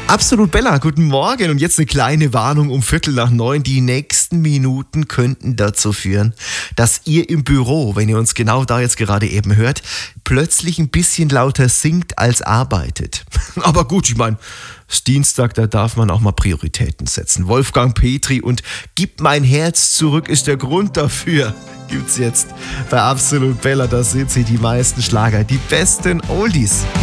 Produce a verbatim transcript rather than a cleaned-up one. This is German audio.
Absolut Bella, guten Morgen. Und jetzt eine kleine Warnung um Viertel nach neun. Die nächsten Minuten könnten dazu führen, dass ihr im Büro, wenn ihr uns genau da jetzt gerade eben hört, plötzlich ein bisschen lauter singt als arbeitet. Aber gut, ich meine, es ist Dienstag, da darf man auch mal Prioritäten setzen. Wolfgang Petri und Gib mein Herz zurück ist der Grund dafür. Gibt's jetzt bei Absolut Bella, da sind sie die meisten Schlager, die besten Oldies.